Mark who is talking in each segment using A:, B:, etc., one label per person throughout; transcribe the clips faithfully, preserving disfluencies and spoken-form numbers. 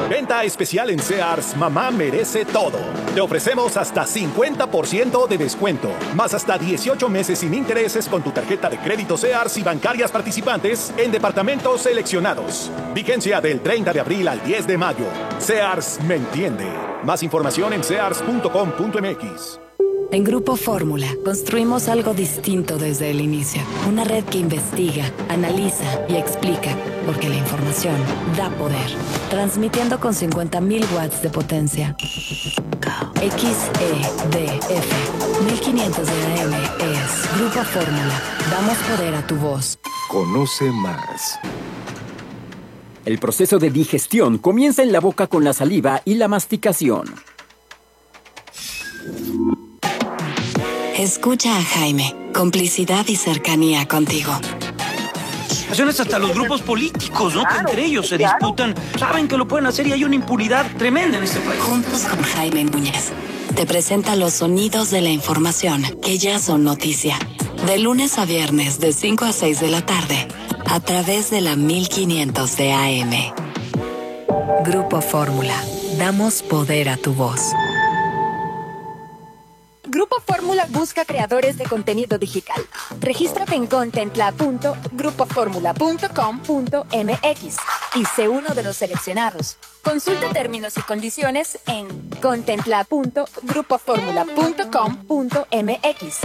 A: Venta especial en Sears, mamá merece todo. Te ofrecemos hasta cincuenta por ciento de descuento, más hasta dieciocho meses sin intereses con tu tarjeta de crédito Sears y bancarias participantes en departamentos seleccionados. Vigencia del treinta de abril al diez de mayo. Sears me entiende. Más información en sears punto com punto m x.
B: En Grupo Fórmula construimos algo distinto desde el inicio. Una red que investiga, analiza y explica, porque la información da poder. Transmitiendo con cincuenta mil watts de potencia. X E D F mil quinientos de A M es Grupo Fórmula. Damos poder a tu voz.
C: Conoce más.
D: El proceso de digestión comienza en la boca con la saliva y la masticación.
B: Escucha a Jaime. Complicidad y cercanía contigo.
E: Hasta los grupos políticos, ¿no? Que entre ellos se disputan. Saben que lo pueden hacer y hay una impunidad tremenda en este país.
B: Juntos con Jaime Núñez. Te presenta los sonidos de la información que ya son noticia. De lunes a viernes, de cinco a seis de la tarde. A través de la mil quinientos de A M. Grupo Fórmula. Damos poder a tu voz.
F: Grupo Fórmula busca creadores de contenido digital. Regístrate en contempla punto grupo fórmula punto com punto m x y sé uno de los seleccionados. Consulta términos y condiciones en contempla punto grupo fórmula punto com punto m x.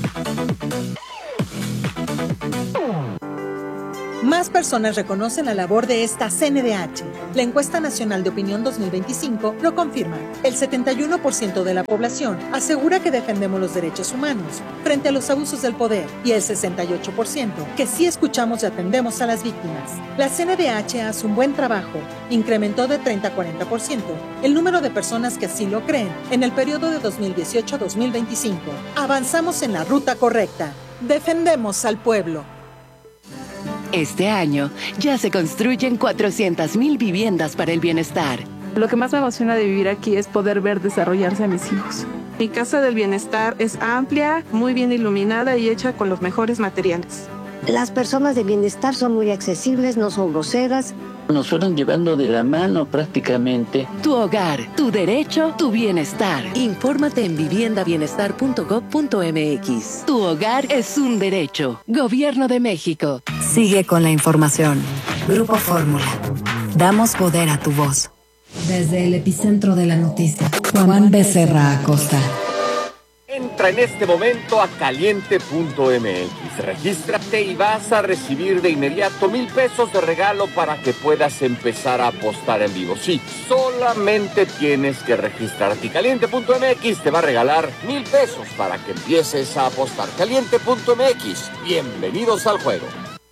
G: Más personas reconocen la labor de esta C N D H. La Encuesta Nacional de Opinión dos mil veinticinco lo confirma. El setenta y uno por ciento de la población asegura que defendemos los derechos humanos frente a los abusos del poder y el sesenta y ocho por ciento que sí escuchamos y atendemos a las víctimas. La C N D H hace un buen trabajo. Incrementó de treinta a cuarenta por ciento el número de personas que así lo creen en el periodo de dos mil dieciocho a dos mil veinticinco. Avanzamos en la ruta correcta. Defendemos al pueblo.
H: Este año ya se construyen cuatrocientas mil viviendas para el bienestar.
I: Lo que más me emociona de vivir aquí es poder ver desarrollarse a mis hijos. Mi casa del bienestar es amplia, muy bien iluminada y hecha con los mejores materiales.
J: Las personas de bienestar son muy accesibles, no son groseras.
K: Nos fueron llevando de la mano prácticamente.
H: Tu hogar, tu derecho, tu bienestar. Infórmate en vivienda bienestar punto gob punto m x. Tu hogar es un derecho. Gobierno de México.
B: Sigue con la información. Grupo Fórmula. Damos poder a tu voz. Desde el epicentro de la noticia, Juan Becerra Acosta.
L: Entra en este momento a caliente punto m x, regístrate y vas a recibir de inmediato mil pesos de regalo para que puedas empezar a apostar en vivo. Sí, solamente tienes que registrarte. caliente punto m x te va a regalar mil pesos para que empieces a apostar. caliente punto m x, bienvenidos al juego.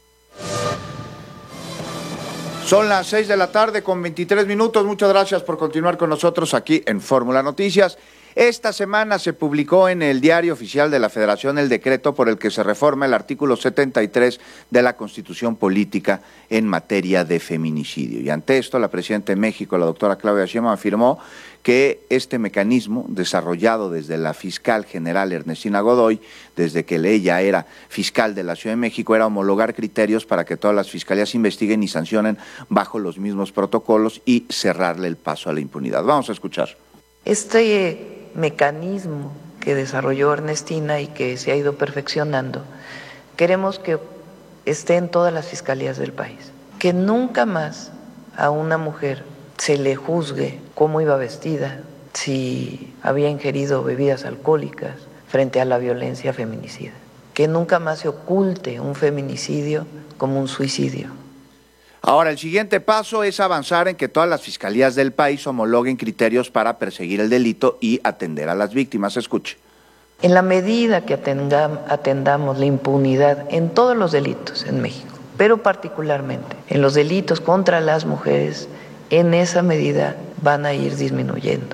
M: Son las seis de la tarde con veintitrés minutos. Muchas gracias por continuar con nosotros aquí en Fórmula Noticias. Esta semana se publicó en el Diario Oficial de la Federación el decreto por el que se reforma el artículo setenta y tres de la Constitución Política en materia de feminicidio. Y ante esto, la presidenta de México, la doctora Claudia Sheinbaum, afirmó que este mecanismo, desarrollado desde la fiscal general Ernestina Godoy, desde que ella era fiscal de la Ciudad de México, era homologar criterios para que todas las fiscalías investiguen y sancionen bajo los mismos protocolos y cerrarle el paso a la impunidad. Vamos a escuchar.
N: Este mecanismo que desarrolló Ernestina y que se ha ido perfeccionando, queremos que esté en todas las fiscalías del país, que nunca más a una mujer se le juzgue cómo iba vestida, si había ingerido bebidas alcohólicas frente a la violencia feminicida, que nunca más se oculte un feminicidio como un suicidio.
M: Ahora, el siguiente paso es avanzar en que todas las fiscalías del país homologuen criterios para perseguir el delito y atender a las víctimas. Escuche.
N: En la medida que atendam, atendamos la impunidad en todos los delitos en México, pero particularmente en los delitos contra las mujeres, en esa medida van a ir disminuyendo.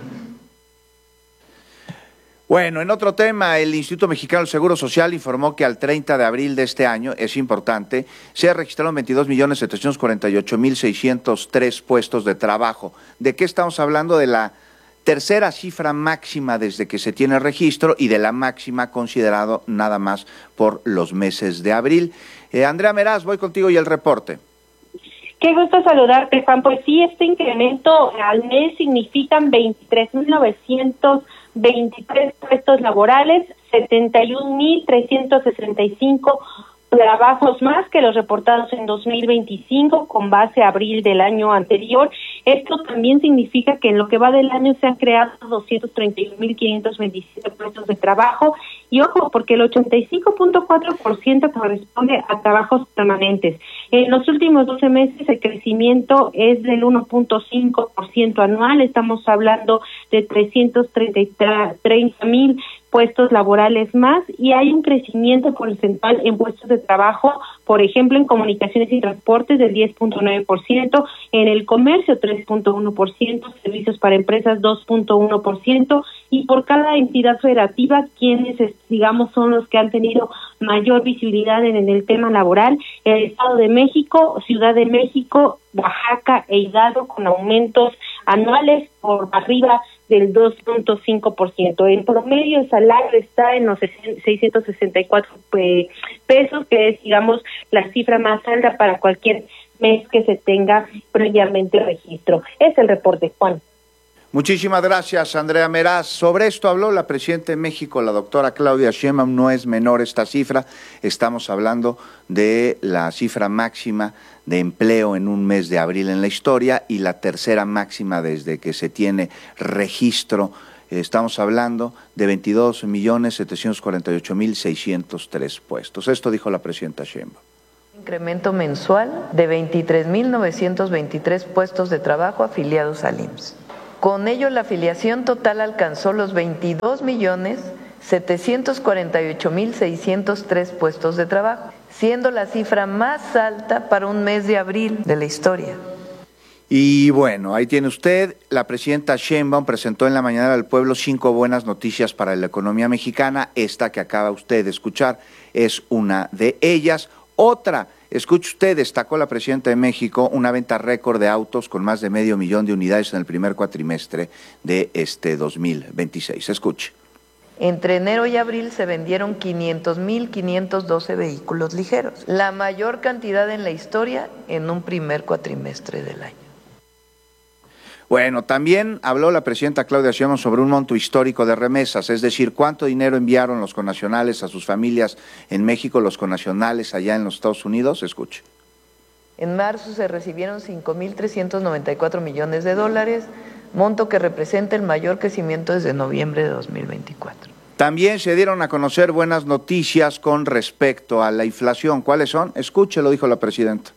M: Bueno, en otro tema, el Instituto Mexicano del Seguro Social informó que al treinta de abril de este año, es importante, se registraron veintidós millones setecientos cuarenta y ocho mil seiscientos tres puestos de trabajo. ¿De qué estamos hablando? De la tercera cifra máxima desde que se tiene registro y de la máxima considerado nada más por los meses de abril. Eh, Andrea Meraz, voy contigo y el reporte.
O: Qué gusto saludarte, Juan. Pues sí, este incremento al mes significan veintitrés mil novecientos veintitrés puestos laborales, setenta y un mil trescientos sesenta y cinco trabajos más que los reportados en dos mil veinticinco con base a abril del año anterior. Esto también significa que en lo que va del año se han creado doscientos treinta y un mil quinientos veintisiete puestos de trabajo y ojo, porque el ochenta y cinco punto cuatro por ciento corresponde a trabajos permanentes. En los últimos doce meses el crecimiento es del uno punto cinco por ciento anual, estamos hablando de trescientos treinta mil puestos laborales más y hay un crecimiento porcentual en puestos de trabajo, por ejemplo, en comunicaciones y transportes del diez punto nueve por ciento, en el comercio tres punto uno por ciento, servicios para empresas dos punto uno por ciento y por cada entidad federativa, quienes, digamos, son los que han tenido mayor visibilidad en, en el tema laboral, el Estado de México, Ciudad de México, Oaxaca e Hidalgo con aumentos anuales por arriba del dos punto cinco por ciento. En promedio el salario está en los seiscientos sesenta y cuatro pesos, que es, digamos, la cifra más alta para cualquier mes que se tenga previamente registro. Es el reporte, Juan.
M: Muchísimas gracias, Andrea Meraz. Sobre esto habló la presidenta de México, la doctora Claudia Sheinbaum. No es menor esta cifra. Estamos hablando de la cifra máxima de empleo en un mes de abril en la historia y la tercera máxima desde que se tiene registro. Estamos hablando de veintidós millones setecientos cuarenta y ocho mil seiscientos tres puestos. Esto dijo la presidenta Sheinbaum.
N: Incremento mensual de veintitrés mil novecientos veintitrés puestos de trabajo afiliados al I M S S. Con ello, la afiliación total alcanzó los veintidós millones setecientos cuarenta y ocho mil seiscientos tres puestos de trabajo, siendo la cifra más alta para un mes de abril de la historia.
M: Y bueno, ahí tiene usted, la presidenta Sheinbaum presentó en la mañana del pueblo cinco buenas noticias para la economía mexicana. Esta que acaba usted de escuchar es una de ellas. Otra, escuche usted, destacó la presidenta de México una venta récord de autos con más de medio millón de unidades en el primer cuatrimestre de este dos mil veintiséis. Escuche.
N: Entre enero y abril se vendieron quinientos mil quinientos doce vehículos ligeros, la mayor cantidad en la historia en un primer cuatrimestre del año.
M: Bueno, también habló la presidenta Claudia Sheinbaum sobre un monto histórico de remesas, es decir, cuánto dinero enviaron los connacionales a sus familias en México, los connacionales allá en los Estados Unidos. Escuche.
N: En marzo se recibieron cinco mil trescientos noventa y cuatro millones de dólares, monto que representa el mayor crecimiento desde noviembre de dos mil veinticuatro.
M: También se dieron a conocer buenas noticias con respecto a la inflación. ¿Cuáles son? Escuche, lo dijo la presidenta.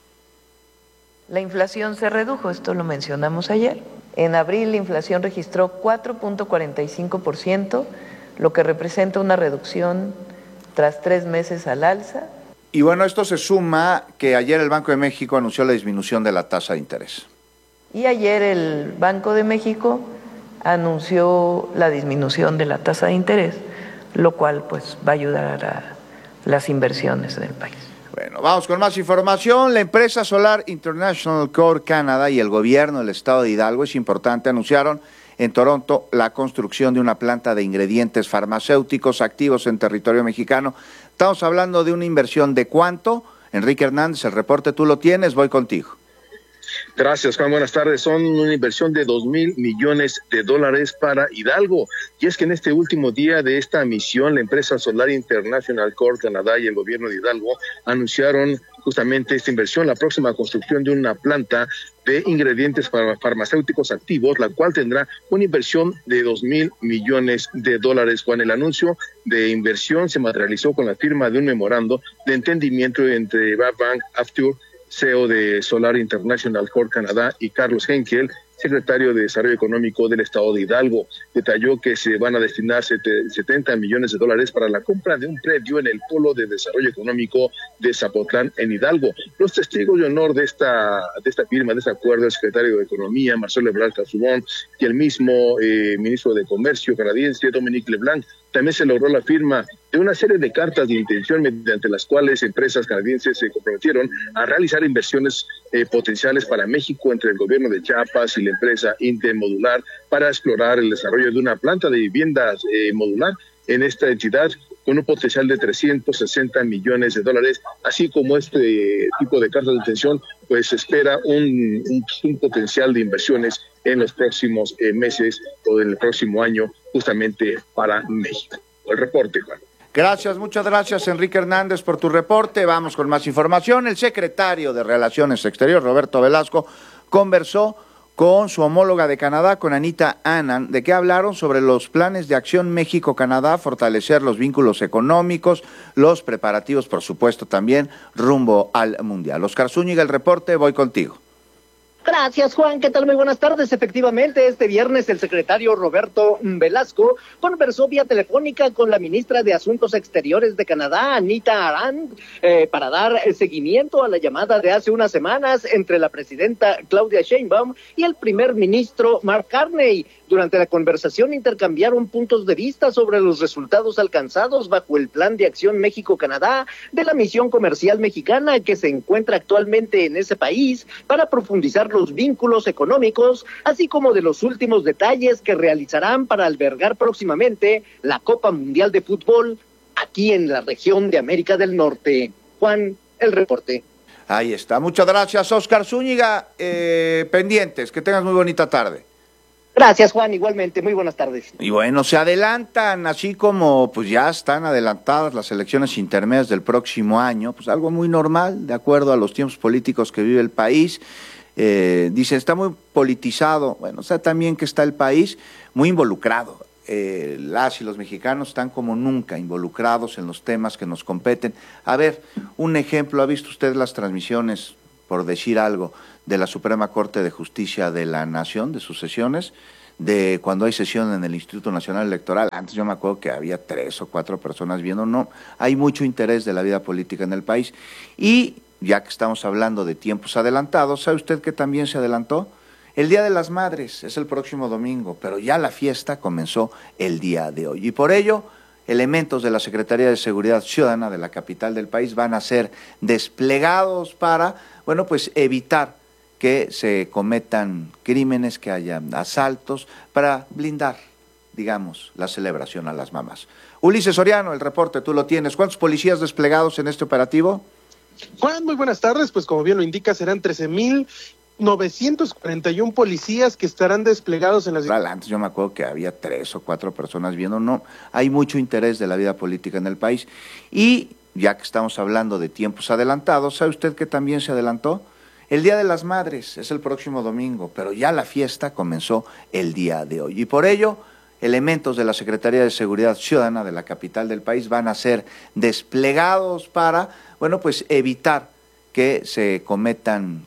N: La inflación se redujo, esto lo mencionamos ayer. En abril la inflación registró cuatro punto cuarenta y cinco por ciento, lo que representa una reducción tras tres meses al alza.
M: Y bueno, esto se suma que ayer el Banco de México anunció la disminución de la tasa de interés.
N: Y ayer el Banco de México anunció la disminución de la tasa de interés, lo cual pues va a ayudar a las inversiones en el país.
M: Bueno, vamos con más información. La empresa Solar International Core Canada y el gobierno del estado de Hidalgo, es importante, anunciaron en Toronto la construcción de una planta de ingredientes farmacéuticos activos en territorio mexicano. Estamos hablando de una inversión de ¿cuánto? Enrique Hernández, el reporte tú lo tienes, voy contigo.
P: Gracias, Juan. Buenas tardes. Son una inversión de dos mil millones de dólares para Hidalgo. Y es que en este último día de esta misión, la empresa Solar International Core Canadá y el gobierno de Hidalgo anunciaron justamente esta inversión, la próxima construcción de una planta de ingredientes farmacéuticos activos, la cual tendrá una inversión de dos mil millones de dólares. Juan, el anuncio de inversión se materializó con la firma de un memorando de entendimiento entre Bank Aftur, C E O de Solar International Core Canadá, y Carlos Henkel, secretario de Desarrollo Económico del Estado de Hidalgo. Detalló que se van a destinar setenta millones de dólares para la compra de un predio en el Polo de Desarrollo Económico de Zapotlán, en Hidalgo. Los testigos de honor de esta de esta firma, de este acuerdo, el secretario de Economía, Marcelo Ebrard Casaubon, y el mismo eh, ministro de Comercio canadiense, Dominique LeBlanc. También se logró la firma de una serie de cartas de intención mediante las cuales empresas canadienses se comprometieron a realizar inversiones eh, potenciales para México entre el gobierno de Chiapas y la empresa Inte Modular para explorar el desarrollo de una planta de viviendas eh, modular en esta entidad, con un potencial de trescientos sesenta millones de dólares, así como este tipo de cartas de intención, pues espera un, un, un potencial de inversiones en los próximos eh, meses o en el próximo año, justamente para México. El reporte, Juan.
M: Gracias, muchas gracias, Enrique Hernández, por tu reporte. Vamos con más información. El secretario de Relaciones Exteriores, Roberto Velasco, conversó con su homóloga de Canadá, con Anita Anand, de qué hablaron sobre los planes de acción México-Canadá, fortalecer los vínculos económicos, los preparativos, por supuesto, también rumbo al Mundial. Oscar Zúñiga, el reporte, voy contigo.
Q: Gracias, Juan. ¿Qué tal? Muy buenas tardes. Efectivamente, este viernes el secretario Roberto Velasco conversó vía telefónica con la ministra de Asuntos Exteriores de Canadá, Anita Anand, eh, para dar seguimiento a la llamada de hace unas semanas entre la presidenta Claudia Sheinbaum y el primer ministro Mark Carney. Durante la conversación intercambiaron puntos de vista sobre los resultados alcanzados bajo el Plan de Acción México-Canadá de la misión comercial mexicana que se encuentra actualmente en ese país para profundizar los vínculos económicos, así como de los últimos detalles que realizarán para albergar próximamente la Copa Mundial de Fútbol aquí en la región de América del Norte. Juan, el reporte.
M: Ahí está. Muchas gracias, Oscar Zúñiga. Eh, pendientes, que tengas muy bonita tarde.
Q: Gracias, Juan, igualmente, muy buenas tardes.
M: Y bueno, se adelantan, así como pues ya están adelantadas las elecciones intermedias del próximo año, pues algo muy normal, de acuerdo a los tiempos políticos que vive el país. Eh, dicen, está muy politizado, bueno, o sea, también que está el país muy involucrado. Eh, las y los mexicanos están como nunca involucrados en los temas que nos competen. A ver, un ejemplo, ¿ha visto usted las transmisiones, por decir algo, de la Suprema Corte de Justicia de la Nación, de sus sesiones, de cuando hay sesión en el Instituto Nacional Electoral? Antes yo me acuerdo que había tres o cuatro personas viendo. No, hay mucho interés de la vida política en el país. Y ya que estamos hablando de tiempos adelantados, ¿sabe usted que también se adelantó? El Día de las Madres es el próximo domingo, pero ya la fiesta comenzó el día de hoy. Y por ello, elementos de la Secretaría de Seguridad Ciudadana de la capital del país van a ser desplegados para, bueno, pues evitar que se cometan crímenes, que haya asaltos, para blindar, digamos, la celebración a las mamás. Ulises Soriano, el reporte, tú lo tienes. ¿Cuántos policías desplegados en este operativo?
R: Juan, muy buenas tardes. Pues como bien lo indica, serán trece mil novecientos cuarenta y uno policías que estarán desplegados en las...
M: Antes yo me acuerdo que había tres o cuatro personas viendo. No, hay mucho interés de la vida política en el país. Y ya que estamos hablando de tiempos adelantados, ¿sabe usted que también se adelantó? El Día de las Madres es el próximo domingo, pero ya la fiesta comenzó el día de hoy. Y por ello, elementos de la Secretaría de Seguridad Ciudadana de la capital del país van a ser desplegados para, bueno, pues evitar que se cometan